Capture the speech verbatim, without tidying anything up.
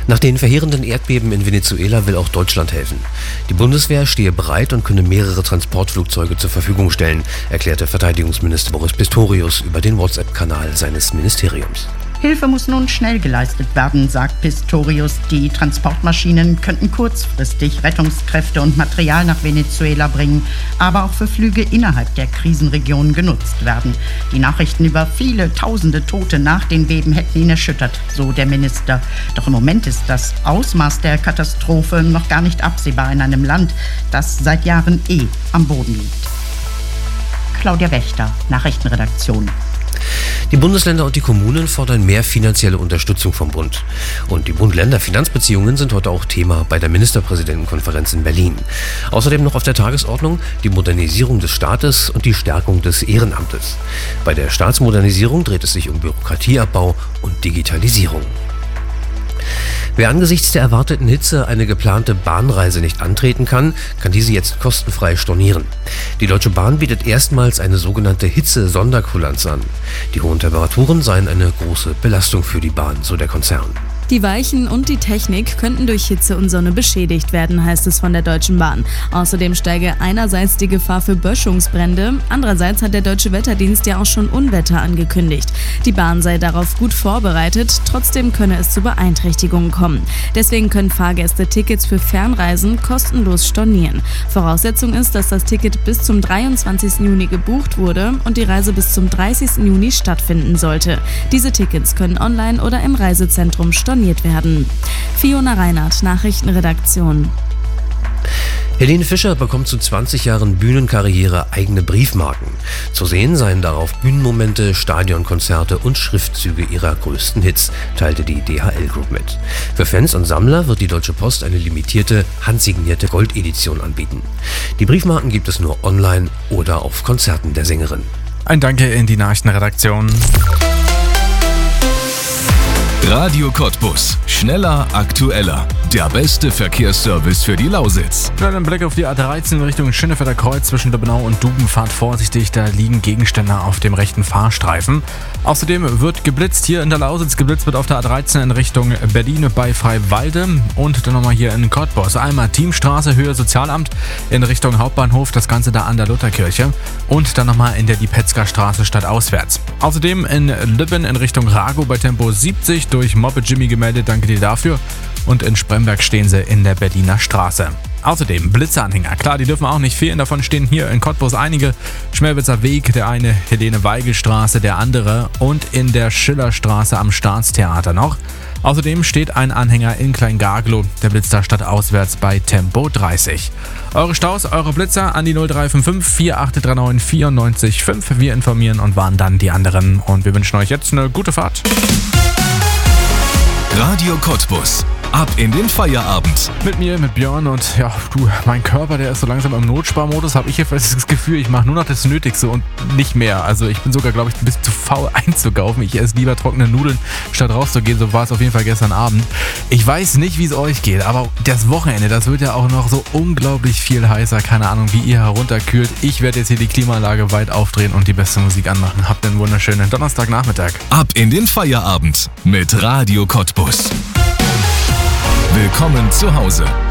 Nach den verheerenden Erdbeben in Venezuela will auch Deutschland helfen. Die Bundeswehr stehe bereit und könne mehrere Transportflugzeuge zur Verfügung stellen, erklärte Verteidigungsminister Boris Pistorius über den WhatsApp-Kanal seines Ministeriums. Hilfe muss nun schnell geleistet werden, sagt Pistorius. Die Transportmaschinen könnten kurzfristig Rettungskräfte und Material nach Venezuela bringen, aber auch für Flüge innerhalb der Krisenregion genutzt werden. Die Nachrichten über viele tausende Tote nach den Beben hätten ihn erschüttert, so der Minister. Doch im Moment ist das Ausmaß der Katastrophe noch gar nicht absehbar in einem Land, das seit Jahren eh am Boden liegt. Claudia Wächter, Nachrichtenredaktion. Die Bundesländer und die Kommunen fordern mehr finanzielle Unterstützung vom Bund. Und die Bund-Länder-Finanzbeziehungen sind heute auch Thema bei der Ministerpräsidentenkonferenz in Berlin. Außerdem noch auf der Tagesordnung die Modernisierung des Staates und die Stärkung des Ehrenamtes. Bei der Staatsmodernisierung dreht es sich um Bürokratieabbau und Digitalisierung. Wer angesichts der erwarteten Hitze eine geplante Bahnreise nicht antreten kann, kann diese jetzt kostenfrei stornieren. Die Deutsche Bahn bietet erstmals eine sogenannte Hitze-Sonderkulanz an. Die hohen Temperaturen seien eine große Belastung für die Bahn, so der Konzern. Die Weichen und die Technik könnten durch Hitze und Sonne beschädigt werden, heißt es von der Deutschen Bahn. Außerdem steige einerseits die Gefahr für Böschungsbrände, andererseits hat der Deutsche Wetterdienst ja auch schon Unwetter angekündigt. Die Bahn sei darauf gut vorbereitet, trotzdem könne es zu Beeinträchtigungen kommen. Deswegen können Fahrgäste Tickets für Fernreisen kostenlos stornieren. Voraussetzung ist, dass das Ticket bis zum dreiundzwanzigsten Juni gebucht wurde und die Reise bis zum dreißigsten Juni stattfinden sollte. Diese Tickets können online oder im Reisezentrum storniert werden. Fiona Reinhardt, Nachrichtenredaktion. Helene Fischer bekommt zu zwanzig Jahren Bühnenkarriere eigene Briefmarken. Zu sehen seien darauf Bühnenmomente, Stadionkonzerte und Schriftzüge ihrer größten Hits, teilte die D H L Group mit. Für Fans und Sammler wird die Deutsche Post eine limitierte, handsignierte Goldedition anbieten. Die Briefmarken gibt es nur online oder auf Konzerten der Sängerin. Ein Danke in die Nachrichtenredaktion. Radio Cottbus. Schneller, aktueller. Der beste Verkehrsservice für die Lausitz. Schnell ein Blick auf die A dreizehn in Richtung Schönefelder Kreuz zwischen Döbenau und Duben. Fahrt vorsichtig, da liegen Gegenstände auf dem rechten Fahrstreifen. Außerdem wird geblitzt hier in der Lausitz. Geblitzt wird auf der A dreizehn in Richtung Berlin bei Freiwalde. Und dann nochmal hier in Cottbus. Einmal Teamstraße, Höhe Sozialamt in Richtung Hauptbahnhof. Das Ganze da an der Lutherkirche. Und dann nochmal in der Diepetzger Straße stadtauswärts. Außerdem in Lübben in Richtung Rago bei Tempo siebzig durch Moppe Jimmy gemeldet. Danke dir dafür. Und in Spremberg stehen sie in der Berliner Straße. Außerdem Blitzeanhänger. Klar, die dürfen auch nicht fehlen. Davon stehen hier in Cottbus einige. Schmelwitzer Weg, der eine Helene-Weigel-Straße, der andere und in der Schillerstraße am Staatstheater noch. Außerdem steht ein Anhänger in Kleingarglow, der blitzt da stadtauswärts bei Tempo dreißig. Eure Staus, eure Blitzer an die null drei fünf fünf vier acht drei neun vier neun fünf. Wir informieren und warnen dann die anderen. Und wir wünschen euch jetzt eine gute Fahrt. Radio Cottbus. Ab in den Feierabend. Mit mir, mit Björn und ja, du, mein Körper, der ist so langsam im Notsparmodus, habe ich jedenfalls das Gefühl, ich mache nur noch das Nötigste und nicht mehr. Also ich bin sogar, glaube ich, ein bisschen zu faul einzukaufen. Ich esse lieber trockene Nudeln, statt rauszugehen. So war es auf jeden Fall gestern Abend. Ich weiß nicht, wie es euch geht, aber das Wochenende, das wird ja auch noch so unglaublich viel heißer. Keine Ahnung, wie ihr herunterkühlt. Ich werde jetzt hier die Klimaanlage weit aufdrehen und die beste Musik anmachen. Habt einen wunderschönen Donnerstagnachmittag. Ab in den Feierabend mit Radio Cottbus. Willkommen zu Hause.